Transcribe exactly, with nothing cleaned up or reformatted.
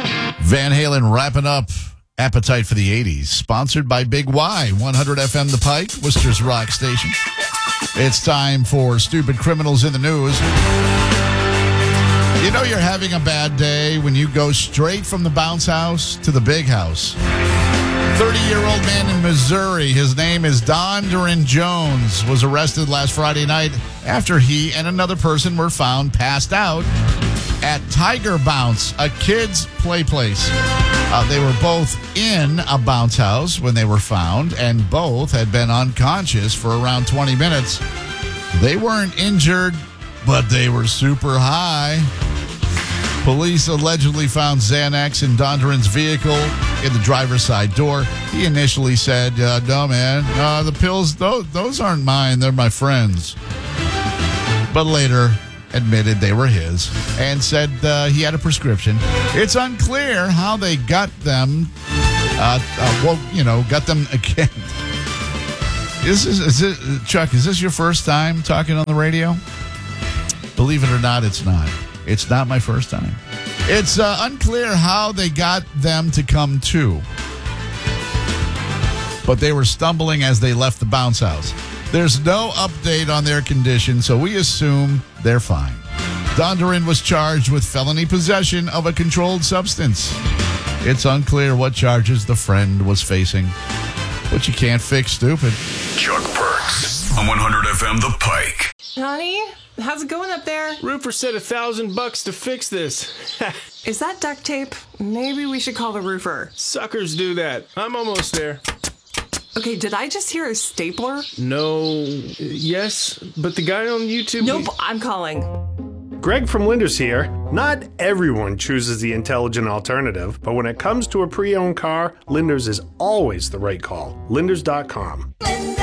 Van Halen wrapping up Appetite for the eighties, sponsored by Big Y, one hundred F M The Pike, Worcester's rock station. It's time for Stupid Criminals in the News. You know you're having a bad day when you go straight from the bounce house to the big house. thirty-year-old man in Missouri, his name is Dondrin Jones, was arrested last Friday night after he and another person were found passed out at Tiger Bounce, a kids' play place. Uh, they were both in a bounce house when they were found, and both had been unconscious for around twenty minutes. They weren't injured, but they were super high. Police allegedly found Xanax in Dondrin's vehicle in the driver's side door. He initially said, uh, no, man, uh, the pills, those, those aren't mine. They're my friends. But later admitted they were his and said uh, he had a prescription. It's unclear how they got them, uh, uh, well, you know, got them again. Is this, is it, Chuck, is this your first time talking on the radio? Believe it or not, it's not. It's not my first time. It's uh, unclear how they got them to come to. But they were stumbling as they left the bounce house. There's no update on their condition, so we assume they're fine. Dondrin was charged with felony possession of a controlled substance. It's unclear what charges the friend was facing. But you can't fix stupid. Chuck Perks on one hundred F M The Pike. Honey, how's it going up there? Roofer said a thousand bucks to fix this. Is that duct tape? Maybe we should call the roofer. Suckers do that. I'm almost there. Okay, did I just hear a stapler? No, yes, but the guy on YouTube... Nope, I'm calling. Greg from Linders here. Not everyone chooses the intelligent alternative, but when it comes to a pre-owned car, Linders is always the right call. Linders dot com.